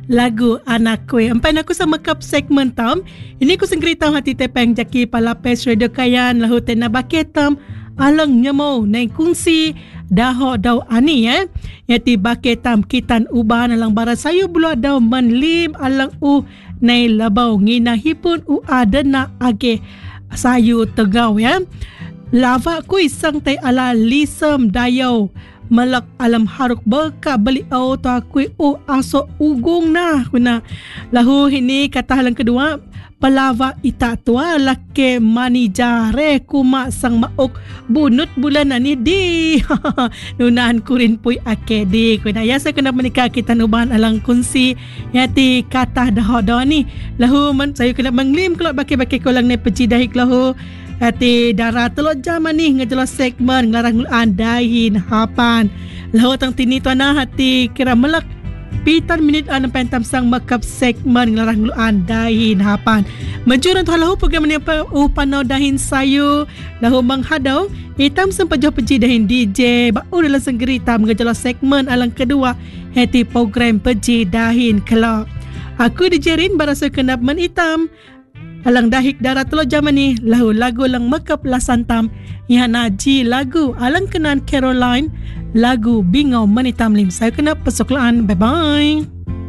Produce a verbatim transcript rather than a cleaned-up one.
lagu anak kue. Empan aku sama kap segmen tam. Ini aku senggerita hati tepeng jaki palapes radio kayan lahu tena baketam alang nyamo neng kungsi daho daw ani eh. Yati baketam kitan uban alang barat sayu bulu daw manlim alang u nay labaw nginahipun u adana age sayu tegau ya. Lava ku isang tay ala lisem dayaw malak alam haruk beka beli au to aku u aso ugung nah kuna lahu ini kata halang kedua palava ita tua lake manijare kuma sang maok bunut bulan ani di nunahan kurin pui ake di kuna ya saya kena menikah kita nubahan alang kunsi yati kata dah dah ni lahu man saya kena menglim kalau baki-baki kolang ne pejidahik lahu hati darah telur jam ni ngejelas segmen ngelarang andahin hapan lahu tang tini tuana hati kira melak pitan minit an pentam sang makap segmen ngelarang andahin hapan menjuran tuan lahu program ni apa upanau dahin sayu lahu menghadau hitam sempat jauh pejidahin D J bau dalam senggerita mengejelas segmen alang kedua hati program pejidahin kelak aku dijerin barasa kenap menitam alang dahik darah telur zaman ni lahu lagu lang makap lasantam yang naji lagu alang kenan Caroline lagu bingau menitam lim saya kena pesoklaan bye bye.